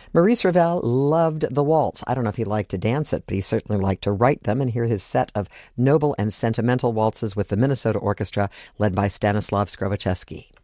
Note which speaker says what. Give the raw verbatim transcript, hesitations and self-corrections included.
Speaker 1: Maurice Ravel loved the waltz. I don't know if he liked to dance it, but he certainly liked to write them. And hear his set of noble and sentimental waltzes with the Minnesota Orchestra led by Stanislav Skrovacheski.